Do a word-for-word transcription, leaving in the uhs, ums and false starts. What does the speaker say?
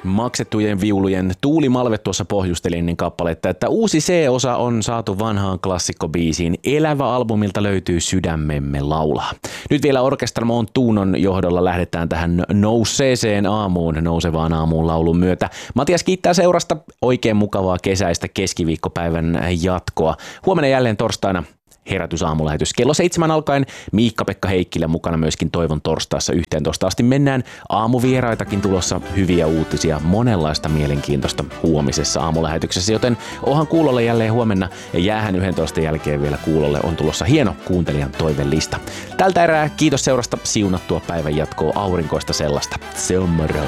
maksettujen viulujen Tuuli Malve tuossa pohjusteli ennen kappaletta, että uusi C-osa on saatu vanhaan klassikkobiisiin. Elävä albumilta löytyy Sydämemme laulaa. Nyt vielä Orkestramo Tuunon johdolla lähdetään tähän nousseeseen aamuun, nousevaan aamuun laulun myötä. Matias kiittää seurasta, oikein mukavaa kesäistä keskiviikkopäivän jatkoa. Huomenna jälleen torstaina herätysaamulähetys. Kello seitsemän alkaen Miikka-Pekka Heikkilä mukana myöskin Toivon torstaissa yhteentoista asti mennään. Aamuvieraitakin tulossa, hyviä uutisia, monenlaista mielenkiintoista huomisessa aamulähetyksessä, joten ohan kuulolle jälleen huomenna ja jäähän yhdentoista jälkeen vielä kuulolle. On tulossa hieno kuuntelijan toivelista. Tältä erää kiitos seurasta, siunattua päivän jatkoa, aurinkoista sellaista. Se on moro.